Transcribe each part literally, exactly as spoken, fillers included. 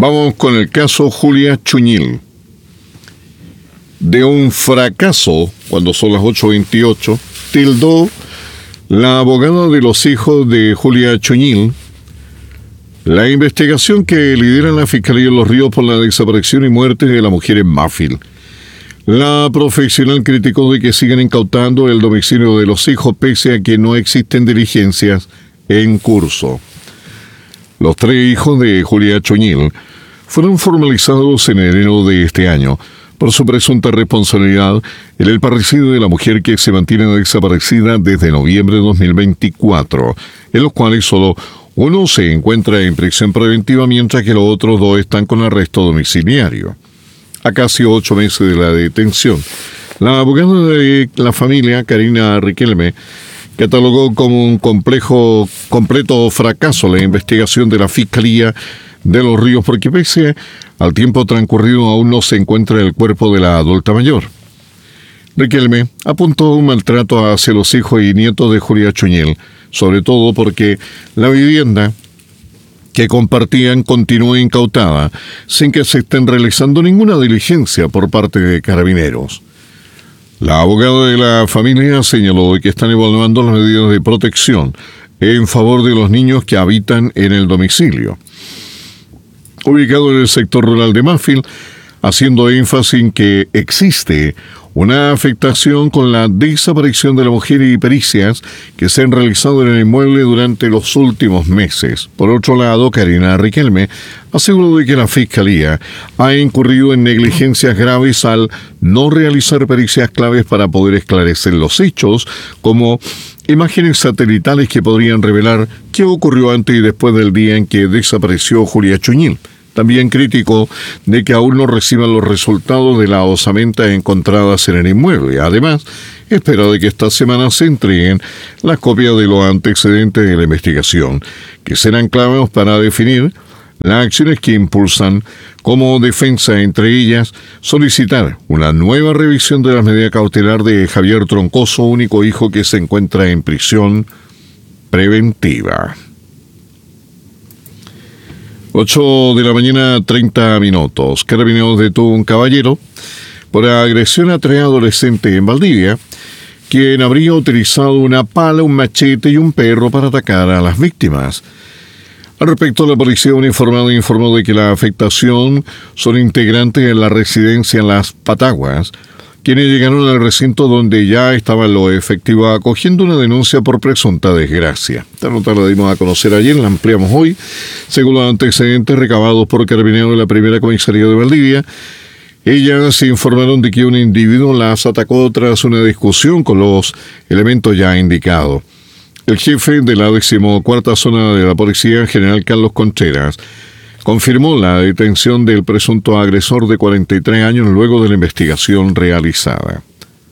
Vamos con el caso Julia Chuñil. De un fracaso, cuando son las ocho veintiocho, tildó la abogada de los hijos de Julia Chuñil la investigación que lidera la Fiscalía de Los Ríos por la desaparición y muerte de la mujer en Banfield. La profesional criticó de que sigan incautando el domicilio de los hijos pese a que no existen diligencias en curso. Los tres hijos de Julia Chuñil fueron formalizados en enero de este año por su presunta responsabilidad en el parricidio de la mujer que se mantiene desaparecida desde noviembre de dos mil veinticuatro, en los cuales solo uno se encuentra en prisión preventiva mientras que los otros dos están con arresto domiciliario. A casi ocho meses de la detención, la abogada de la familia, Karina Riquelme, catalogó como un complejo, completo fracaso la investigación de la Fiscalía de Los Ríos porque pese al tiempo transcurrido aún no se encuentra el cuerpo de la adulta mayor. Riquelme apuntó un maltrato hacia los hijos y nietos de Julia Chuñil, sobre todo porque la vivienda que compartían continúa incautada sin que se estén realizando ninguna diligencia por parte de Carabineros. La abogada de la familia señaló que están evaluando las medidas de protección en favor de los niños que habitan en el domicilio, ubicado en el sector rural de Banfield, haciendo énfasis en que existe una afectación con la desaparición de la mujer y pericias que se han realizado en el inmueble durante los últimos meses. Por otro lado, Karina Riquelme aseguró de que la Fiscalía ha incurrido en negligencias graves al no realizar pericias claves para poder esclarecer los hechos, como imágenes satelitales que podrían revelar qué ocurrió antes y después del día en que desapareció Julia Chuñil. También criticó de que aún no reciban los resultados de las osamentas encontradas en el inmueble. Además, espera de que esta semana se entreguen las copias de los antecedentes de la investigación, que serán claves para definir las acciones que impulsan como defensa, entre ellas solicitar una nueva revisión de la medida cautelar de Javier Troncoso, único hijo que se encuentra en prisión preventiva. ocho de la mañana, treinta minutos. Carabineros detuvo un caballero por agresión a tres adolescentes en Valdivia, quien habría utilizado una pala, un machete y un perro para atacar a las víctimas. Al respecto, la policía uniformada informó de que la afectación son integrantes de la residencia Las Pataguas, quienes llegaron al recinto donde ya estaban los efectivos acogiendo una denuncia por presunta desgracia. Esta nota la dimos a conocer ayer, la ampliamos hoy. Según los antecedentes recabados por Carabineros de la primera comisaría de Valdivia, ellas se informaron de que un individuo las atacó tras una discusión con los elementos ya indicados. El jefe de la decimocuarta zona de la policía, general Carlos Contreras, confirmó la detención del presunto agresor de cuarenta y tres años luego de la investigación realizada.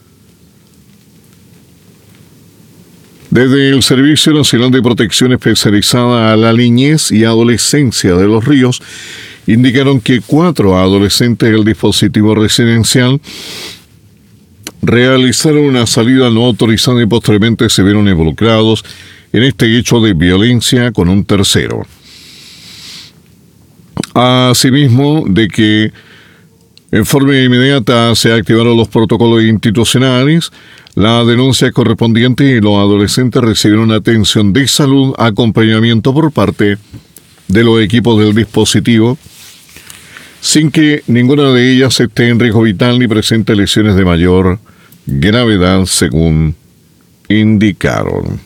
Desde el Servicio Nacional de Protección Especializada a la Niñez y Adolescencia de Los Ríos, indicaron que cuatro adolescentes del dispositivo residencial realizaron una salida no autorizada y posteriormente se vieron involucrados en este hecho de violencia con un tercero. Asimismo, de que en forma inmediata se activaron los protocolos institucionales, la denuncia correspondiente y los adolescentes recibieron atención de salud, acompañamiento por parte de los equipos del dispositivo, sin que ninguna de ellas esté en riesgo vital ni presente lesiones de mayor gravedad, según indicaron.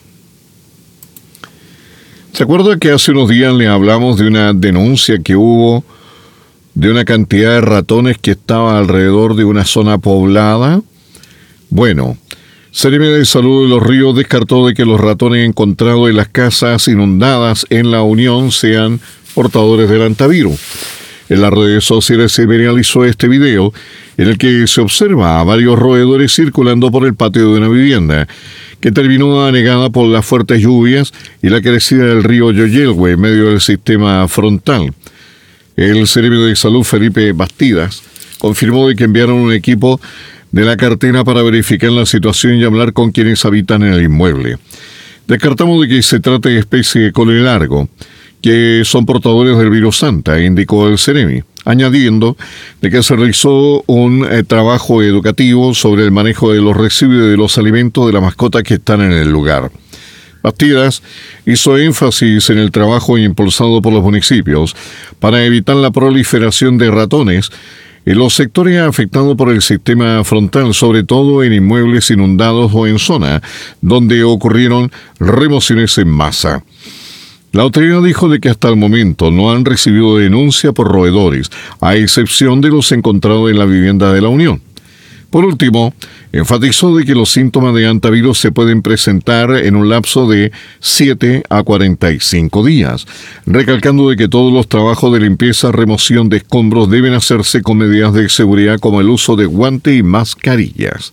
¿Se acuerda que hace unos días le hablamos de una denuncia que hubo de una cantidad de ratones que estaba alrededor de una zona poblada? Bueno, Seremi de Salud de Los Ríos descartó de que los ratones encontrados en las casas inundadas en La Unión sean portadores del antivirus. En las redes sociales se viralizó este video en el que se observa a varios roedores circulando por el patio de una vivienda que terminó anegada por las fuertes lluvias y la crecida del río Yoyelgüe en medio del sistema frontal. El secretario de Salud, Felipe Bastidas, confirmó de que enviaron un equipo de la cartera para verificar la situación y hablar con quienes habitan en el inmueble. Descartamos de que se trate de especie de cole largo, que son portadores del virus Santa, indicó el Ceremi, añadiendo de que se realizó un eh, trabajo educativo sobre el manejo de los residuos y de los alimentos de las mascotas que están en el lugar. Bastidas hizo énfasis en el trabajo impulsado por los municipios para evitar la proliferación de ratones en los sectores afectados por el sistema frontal, sobre todo en inmuebles inundados o en zonas donde ocurrieron remociones en masa. La autoridad dijo de que hasta el momento no han recibido denuncia por roedores, a excepción de los encontrados en la vivienda de la Unión. Por último, enfatizó de que los síntomas de hantavirus se pueden presentar en un lapso de siete a cuarenta y cinco días, recalcando de que todos los trabajos de limpieza, remoción de escombros deben hacerse con medidas de seguridad como el uso de guantes y mascarillas.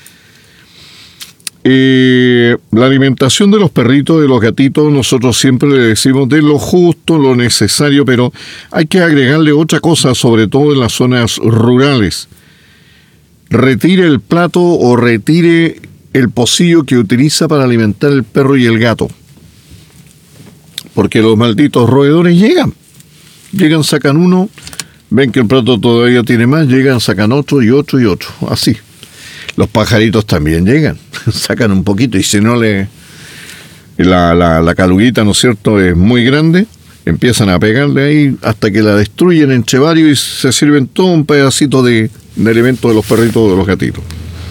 Eh, la alimentación de los perritos, de los gatitos, nosotros siempre le decimos de lo justo, lo necesario, pero hay que agregarle otra cosa, sobre todo en las zonas rurales. Retire el plato o retire el pocillo que utiliza para alimentar el perro y el gato. Porque los malditos roedores llegan. Llegan, sacan uno, ven que el plato todavía tiene más, llegan, sacan otro y otro y otro. Así. Los pajaritos también llegan, sacan un poquito y si no le... La, la, la caluguita, ¿no es cierto?, es muy grande, empiezan a pegarle ahí hasta que la destruyen entre varios y se sirven todo un pedacito de, de elemento de los perritos o de los gatitos.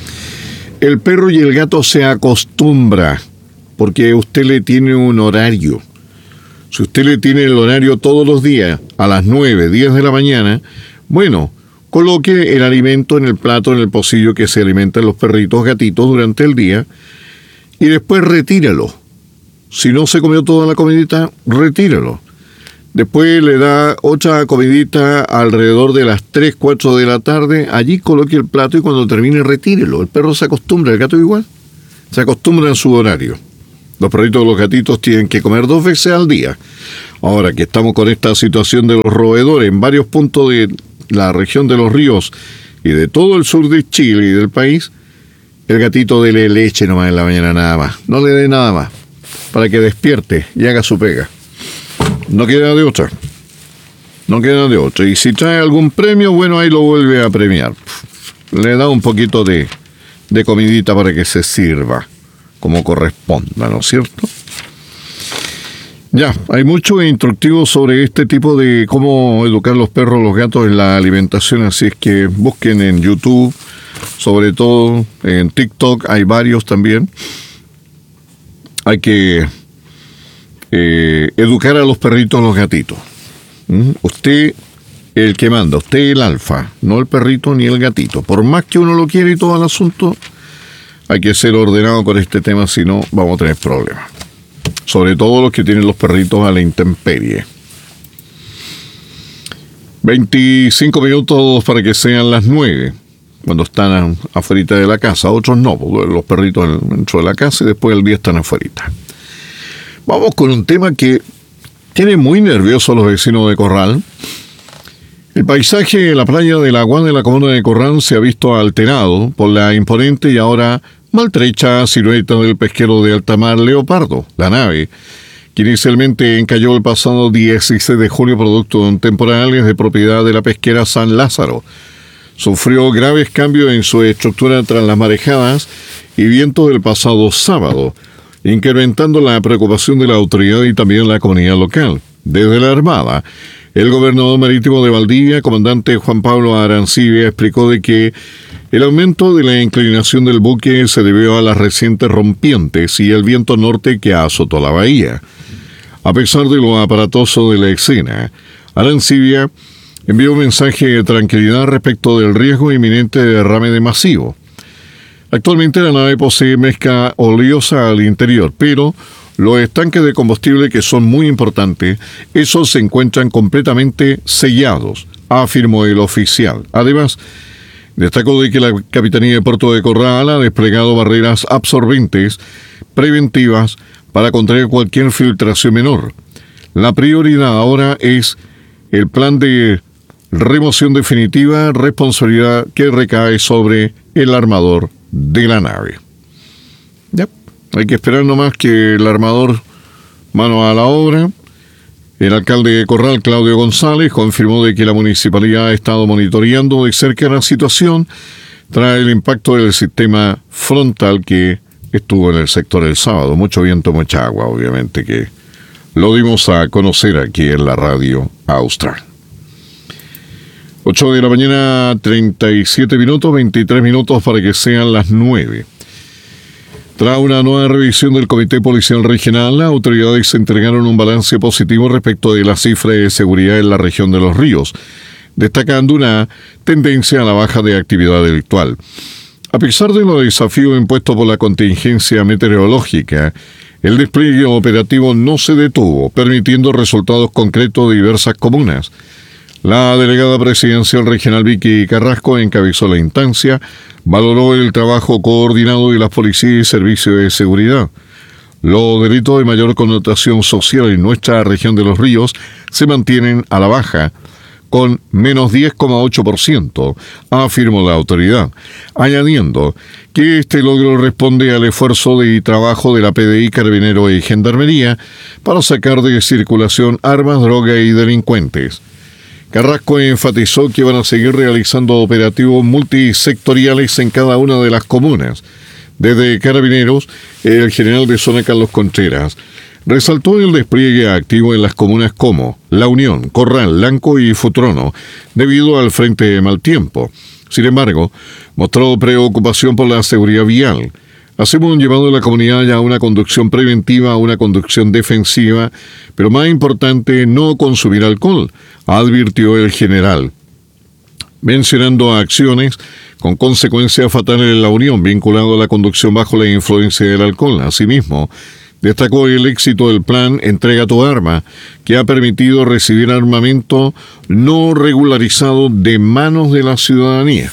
El perro y el gato se acostumbra porque usted le tiene un horario. Si usted le tiene el horario todos los días a las nueve, diez de la mañana, bueno, coloque el alimento en el plato, en el pocillo que se alimentan los perritos, gatitos durante el día y después retíralo. Si no se comió toda la comidita, retíralo. Después le da otra comidita alrededor de las tres, cuatro de la tarde. Allí coloque el plato y cuando termine, retírelo. El perro se acostumbra, el gato igual. Se acostumbra en su horario. Los perritos y los gatitos tienen que comer dos veces al día. Ahora que estamos con esta situación de los roedores en varios puntos de la región de los ríos y de todo el sur de Chile y del país, el gatito dele leche nomás en la mañana, nada más. No le dé nada más, para que despierte y haga su pega. No queda de otra. No queda de otra. Y si trae algún premio, bueno, ahí lo vuelve a premiar. Le da un poquito de, de comidita para que se sirva como corresponda, ¿no es cierto? Ya, hay mucho instructivo sobre este tipo de cómo educar los perros, los gatos en la alimentación, así es que busquen en YouTube, sobre todo en TikTok, hay varios también. Hay que eh, educar a los perritos, los gatitos. ¿Mm? Usted, el que manda, usted el alfa, no el perrito ni el gatito. Por más que uno lo quiera y todo el asunto, hay que ser ordenado con este tema, si no vamos a tener problemas. Sobre todo los que tienen los perritos a la intemperie. veinticinco minutos para que sean las nueve, cuando están afuera de la casa. Otros no, los perritos dentro de la casa y después del día están afuera. Vamos con un tema que tiene muy nerviosos a los vecinos de Corral. El paisaje de la playa de la Aguada de la comuna de Corral se ha visto alterado por la imponente y ahora maltrecha silueta del pesquero de alta mar Leopardo, la nave, que inicialmente encalló el pasado dieciséis de julio producto de un temporal de propiedad de la pesquera San Lázaro. Sufrió graves cambios en su estructura tras las marejadas y vientos del pasado sábado, incrementando la preocupación de la autoridad y también la comunidad local. Desde la Armada, el gobernador marítimo de Valdivia, comandante Juan Pablo Arancibia, explicó de que el aumento de la inclinación del buque se debió a las recientes rompientes y el viento norte que azotó la bahía. A pesar de lo aparatoso de la escena, Arancibia envió un mensaje de tranquilidad respecto del riesgo inminente de derrame de masivo. Actualmente la nave posee mezcla oleosa al interior, pero los estanques de combustible, que son muy importantes, esos se encuentran completamente sellados, afirmó el oficial. Además, destacó de que la Capitanía de Puerto de Corral ha desplegado barreras absorbentes preventivas para contraer cualquier filtración menor. La prioridad ahora es el plan de remoción definitiva, responsabilidad que recae sobre el armador de la nave. Ya, hay que esperar nomás que el armador, mano a la obra, El alcalde de Corral, Claudio González, confirmó de que la municipalidad ha estado monitoreando de cerca la situación tras el impacto del sistema frontal que estuvo en el sector el sábado. Mucho viento, mucha agua, obviamente, que lo dimos a conocer aquí en la radio Austral. ocho de la mañana, treinta y siete minutos, veintitrés minutos para que sean las nueve. Tras una nueva revisión del Comité Policial Regional, las autoridades entregaron un balance positivo respecto de la cifra de seguridad en la región de Los Ríos, destacando una tendencia a la baja de actividad delictual. A pesar de los desafíos impuestos por la contingencia meteorológica, el despliegue operativo no se detuvo, permitiendo resultados concretos de diversas comunas. La delegada presidencial regional Vicky Carrasco encabezó la instancia, valoró el trabajo coordinado de las policías y servicios de seguridad. Los delitos de mayor connotación social en nuestra región de Los Ríos se mantienen a la baja, con menos diez coma ocho por ciento, afirmó la autoridad, añadiendo que este logro responde al esfuerzo de trabajo de la P D I, Carabineros y Gendarmería para sacar de circulación armas, drogas y delincuentes. Carrasco enfatizó que van a seguir realizando operativos multisectoriales en cada una de las comunas. Desde Carabineros, el general de zona Carlos Contreras resaltó el despliegue activo en las comunas como La Unión, Corral, Lanco y Futrono, debido al frente de mal tiempo. Sin embargo, mostró preocupación por la seguridad vial. Hacemos un llamado a la comunidad ya a una conducción preventiva, a una conducción defensiva, pero más importante, no consumir alcohol, advirtió el general, mencionando acciones con consecuencias fatales en La Unión, vinculado a la conducción bajo la influencia del alcohol. Asimismo, destacó el éxito del plan Entrega tu arma, que ha permitido recibir armamento no regularizado de manos de la ciudadanía.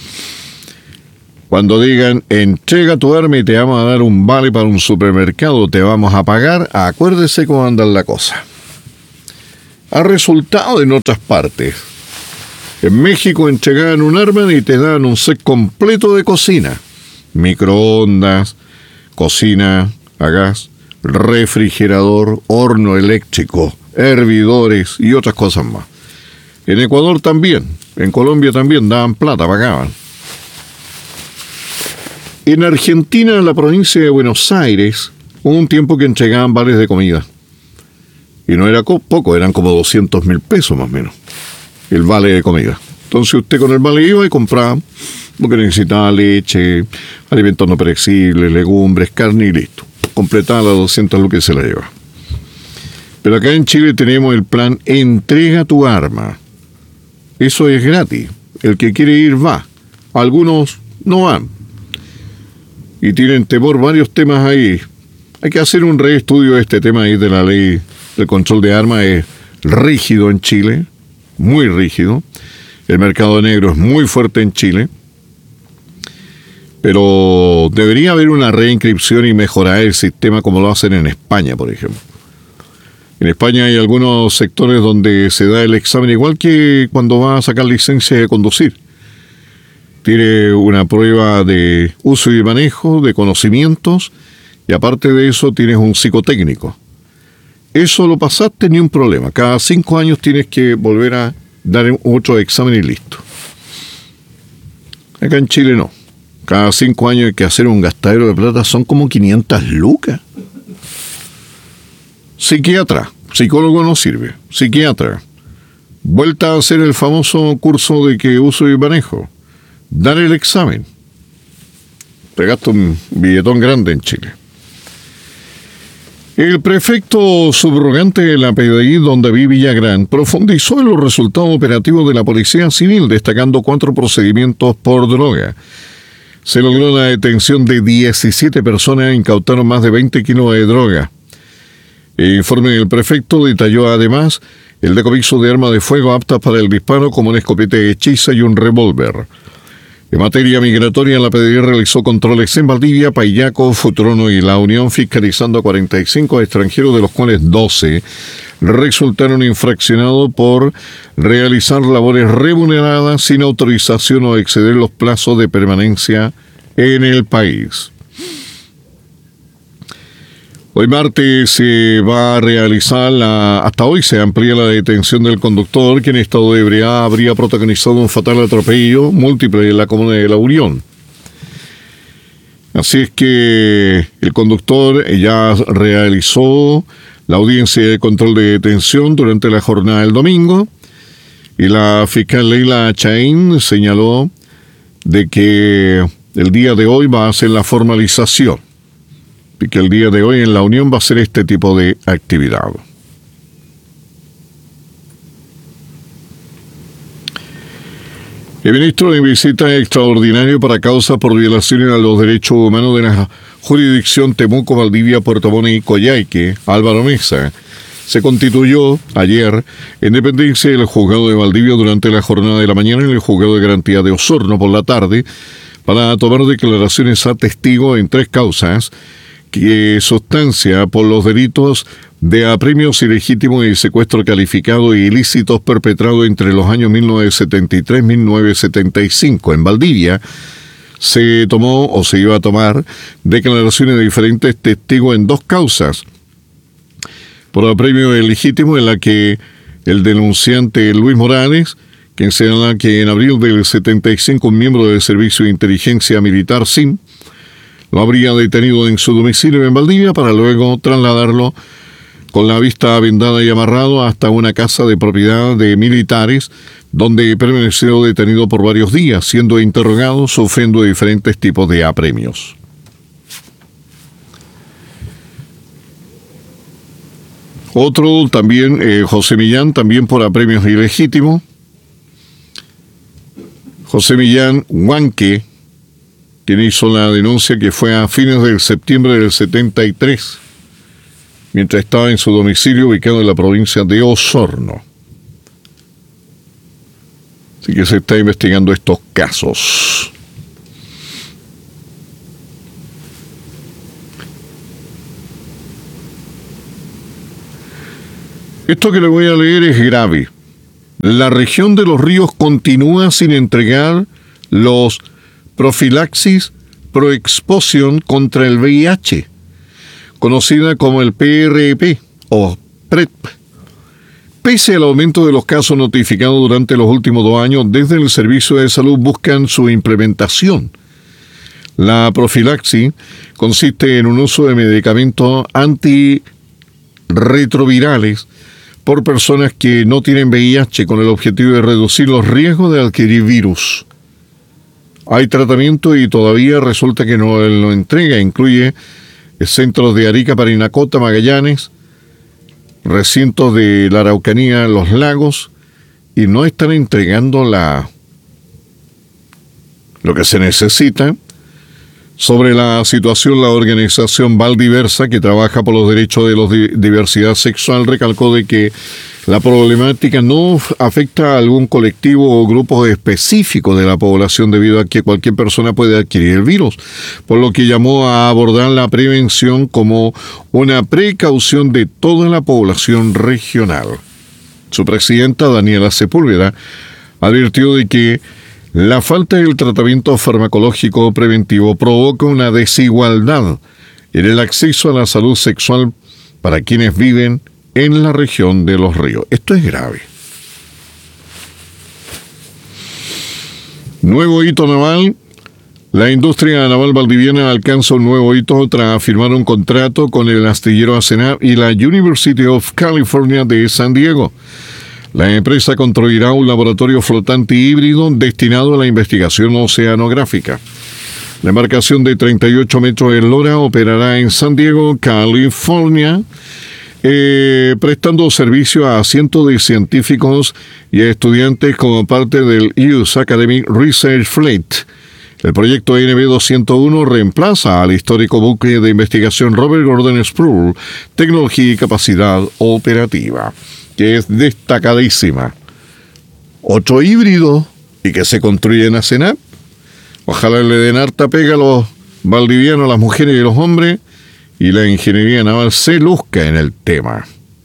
Cuando digan, entrega tu arma y te vamos a dar un vale para un supermercado, te vamos a pagar, acuérdese cómo anda la cosa. Ha resultado en otras partes. En México entregaban un arma y te daban un set completo de cocina. Microondas, cocina a gas, refrigerador, horno eléctrico, hervidores y otras cosas más. En Ecuador también, en Colombia también daban plata, pagaban. En Argentina, en la provincia de Buenos Aires, hubo un tiempo que entregaban vales de comida. Y no era poco, eran como doscientos mil pesos más o menos, el vale de comida. Entonces usted con el vale iba y compraba lo que necesitaba: leche, alimentos no perecibles, legumbres, carne y listo. Completaba las doscientas lucas que se la lleva. Pero acá en Chile tenemos el plan Entrega tu arma. Eso es gratis. El que quiere ir va. Algunos no van. Y tienen temor varios temas ahí. Hay que hacer un reestudio de este tema ahí de la ley del control de armas. Es rígido en Chile, muy rígido. El mercado negro es muy fuerte en Chile. Pero debería haber una reinscripción y mejorar el sistema como lo hacen en España, por ejemplo. En España hay algunos sectores donde se da el examen igual que cuando va a sacar licencia de conducir. Tiene una prueba de uso y manejo, de conocimientos, y aparte de eso tienes un psicotécnico. Eso lo pasaste, ni un problema. Cada cinco años tienes que volver a dar otro examen y listo. Acá en Chile no. Cada cinco años hay que hacer un gastadero de plata, son como quinientas lucas. Psiquiatra, psicólogo no sirve. Psiquiatra, vuelta a hacer el famoso curso de que uso y manejo. Dar el examen. Te gasta un billetón grande en Chile. El prefecto subrogante de la P D I, don David Villagrán, profundizó en los resultados operativos de la Policía Civil, destacando cuatro procedimientos por droga. Se logró la detención de diecisiete personas e incautaron más de veinte kilos de droga. El informe del prefecto detalló además el decomiso de armas de fuego aptas para el disparo, como una escopeta hechiza y un revólver. En materia migratoria, la P D I realizó controles en Valdivia, Payaco, Futrono y La Unión, fiscalizando a cuarenta y cinco extranjeros, de los cuales doce resultaron infraccionados por realizar labores remuneradas sin autorización o exceder los plazos de permanencia en el país. Hoy martes se va a realizar la, hasta hoy se amplía la detención del conductor, que en estado de ebriedad habría protagonizado un fatal atropello múltiple en la comuna de La Unión. Así es que el conductor ya realizó la audiencia de control de detención durante la jornada del domingo y la fiscal Leila Chaín señaló de que el día de hoy va a ser la formalización y que el día de hoy en La Unión va a ser este tipo de actividad. El ministro de Visita Extraordinario para causa por violaciones a los derechos humanos de la jurisdicción Temuco, Valdivia, Puerto Montt y Coyhaique, Álvaro Mesa, se constituyó ayer en dependencia del juzgado de Valdivia durante la jornada de la mañana en el juzgado de garantía de Osorno por la tarde para tomar declaraciones a testigos en tres causas que sustancia por los delitos de apremios ilegítimos y secuestro calificado e ilícitos perpetrados entre los años mil novecientos setenta y tres y mil novecientos setenta y cinco. En Valdivia se tomó o se iba a tomar declaraciones de diferentes testigos en dos causas. Por apremio ilegítimo, en la que el denunciante Luis Morales, quien señala que en abril del setenta y cinco un miembro del Servicio de Inteligencia Militar S I M lo habría detenido en su domicilio en Valdivia para luego trasladarlo con la vista vendada y amarrado hasta una casa de propiedad de militares, donde permaneció detenido por varios días, siendo interrogado, sufriendo diferentes tipos de apremios. Otro también, eh, José Millán, también por apremios ilegítimos. José Millán Huanque, quien hizo la denuncia que fue a fines de septiembre del setenta y tres, mientras estaba en su domicilio ubicado en la provincia de Osorno. Así que se está investigando estos casos. Esto que le voy a leer es grave. La región de Los Ríos continúa sin entregar los profilaxis proexposición contra el V I H, conocida como el P R P o PrEP. Pese al aumento de los casos notificados durante los últimos dos años, desde el Servicio de Salud buscan su implementación. La profilaxis consiste en un uso de medicamentos antirretrovirales por personas que no tienen V I H con el objetivo de reducir los riesgos de adquirir virus. Hay tratamiento y todavía resulta que no lo entrega. Incluye centros de Arica, Parinacota, Magallanes, recintos de la Araucanía, Los Lagos, y no están entregando la lo que se necesita. Sobre la situación, la organización Valdiversa, que trabaja por los derechos de la diversidad sexual, recalcó de que la problemática no afecta a algún colectivo o grupo específico de la población debido a que cualquier persona puede adquirir el virus, por lo que llamó a abordar la prevención como una precaución de toda la población regional. Su presidenta, Daniela Sepúlveda, advirtió de que la falta del tratamiento farmacológico preventivo provoca una desigualdad en el acceso a la salud sexual para quienes viven en la región de Los Ríos. Esto es grave. Nuevo hito naval. La industria naval valdiviana alcanza un nuevo hito tras firmar un contrato con el astillero ACENAP y la University of California de San Diego. La empresa construirá un laboratorio flotante híbrido destinado a la investigación oceanográfica. La embarcación de treinta y ocho metros de eslora operará en San Diego, California, eh, prestando servicio a cientos de científicos y a estudiantes como parte del U S Academic Research Fleet. El proyecto N B doscientos uno reemplaza al histórico buque de investigación Robert Gordon Sproul, tecnología y capacidad operativa, que es destacadísima. Otro híbrido y que se construye en ACENAP. Ojalá le den harta pega a los valdivianos, a las mujeres y a los hombres, y la ingeniería naval se luzca en el tema.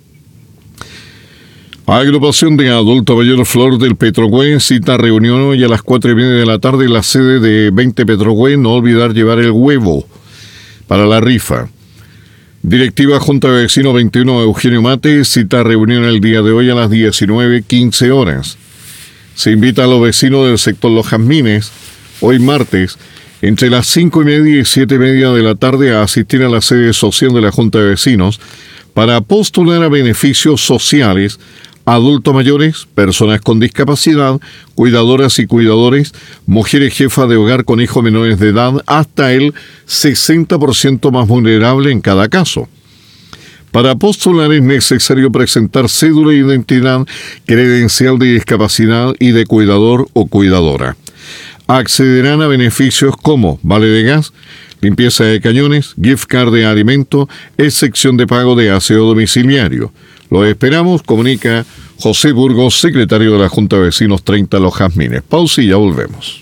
Agrupación de Adulto Mayor Flor del Petrohue cita reunión hoy a las cuatro y media de la tarde en la sede de veinte Petrohue. No olvidar llevar el huevo para la rifa. Directiva Junta de Vecinos veintiuno de Eugenio Mate cita reunión el día de hoy a las diecinueve quince horas. Se invita a los vecinos del sector Los Jazmines, hoy martes, entre las cinco y media y siete y media de la tarde, a asistir a la sede social de la Junta de Vecinos para postular a beneficios sociales a adultos mayores, personas con discapacidad, cuidadoras y cuidadores, mujeres jefas de hogar con hijos menores de edad, hasta el sesenta por ciento más vulnerable en cada caso. Para postular es necesario presentar cédula de identidad, credencial de discapacidad y de cuidador o cuidadora. Accederán a beneficios como vale de gas, limpieza de cañones, gift card de alimento, excepción de pago de aseo domiciliario. Lo esperamos, comunica José Burgos, secretario de la Junta de Vecinos treinta Los Jazmines. Pausa y ya volvemos.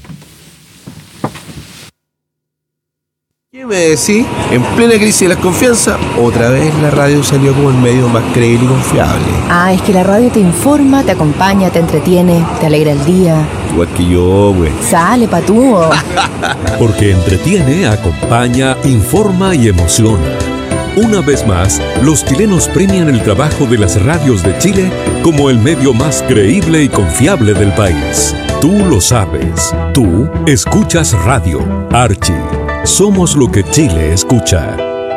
¿Qué me decís? En plena crisis de la confianza, otra vez la radio salió como el medio más creíble y confiable. Ah, es que la radio te informa, te acompaña, te entretiene, te alegra el día. Igual que yo, güey. Sale, patúo. Porque entretiene, acompaña, informa y emociona. Una vez más, los chilenos premian el trabajo de las radios de Chile como el medio más creíble y confiable del país. Tú lo sabes. Tú escuchas radio. Archie. Somos lo que Chile escucha.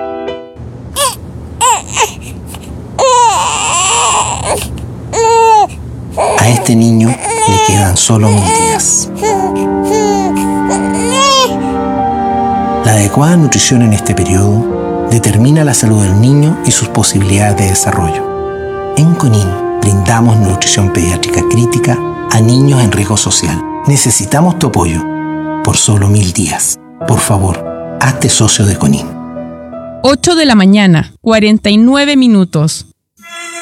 A este niño le quedan solo mil días. La adecuada nutrición en este periodo determina la salud del niño y sus posibilidades de desarrollo. En CONIN brindamos nutrición pediátrica crítica a niños en riesgo social. Necesitamos tu apoyo por solo mil días. Por favor, hazte socio de CONIN. ocho de la mañana, cuarenta y nueve minutos.